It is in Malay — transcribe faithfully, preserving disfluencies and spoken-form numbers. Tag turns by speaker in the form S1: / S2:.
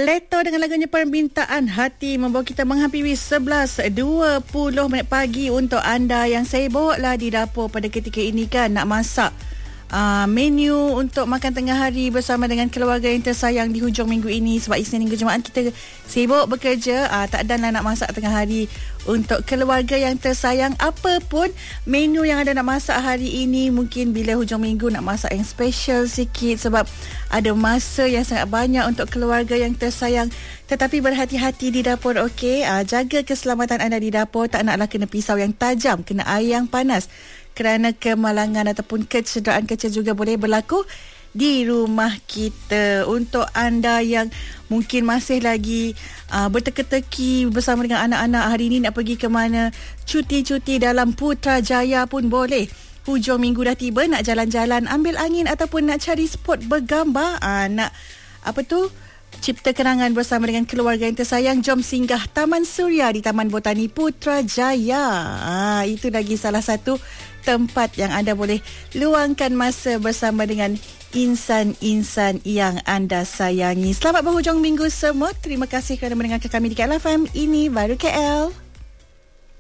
S1: Leto dengan lagunya Permintaan Hati membawa kita menghampiri sebelas dua puluh minit pagi untuk anda yang sibuklah di dapur pada ketika ini kan, nak masak Uh, menu untuk makan tengah hari bersama dengan keluarga yang tersayang di hujung minggu ini. Sebab Isnin hingga Jumaat kita sibuk bekerja, uh, tak ada lah nak masak tengah hari untuk keluarga yang tersayang. Apapun menu yang ada nak masak hari ini, mungkin bila hujung minggu nak masak yang special sikit sebab ada masa yang sangat banyak untuk keluarga yang tersayang. Tetapi berhati-hati di dapur, okey? Uh, jaga keselamatan anda di dapur, tak naklah kena pisau yang tajam, kena air yang panas, kerana kemalangan ataupun kecederaan kecil juga boleh berlaku di rumah kita. Untuk anda yang mungkin masih lagi uh, berteka-teki bersama dengan anak-anak hari ini nak pergi ke mana, cuti-cuti dalam Putrajaya pun boleh. Hujung minggu dah tiba, nak jalan-jalan, ambil angin ataupun nak cari spot bergambar, uh, nak apa tu, cipta kenangan bersama dengan keluarga yang tersayang, jom singgah Taman Suria di Taman Botani Putrajaya. Ah, itu lagi salah satu tempat yang anda boleh luangkan masa bersama dengan insan-insan yang anda sayangi. Selamat berhujung minggu semua. Terima kasih kerana mendengarkan kami di K L F M. Ini Baru K L.